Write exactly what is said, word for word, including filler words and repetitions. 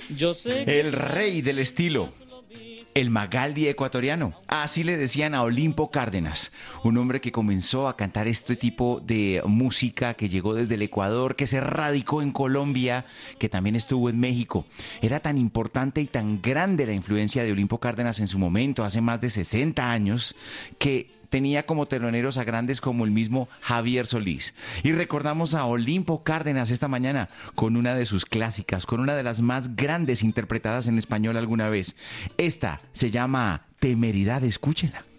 Yo sé que El rey del estilo. El Magaldi ecuatoriano. Así le decían a Olimpo Cárdenas, un hombre que comenzó a cantar este tipo de música, que llegó desde el Ecuador, que se radicó en Colombia, que también estuvo en México. Era tan importante y tan grande la influencia de Olimpo Cárdenas en su momento, hace más de sesenta años, que tenía como teloneros a grandes como el mismo Javier Solís. Y recordamos a Olimpo Cárdenas esta mañana con una de sus clásicas, con una de las más grandes interpretadas en español alguna vez. Esta se llama Temeridad, escúchela.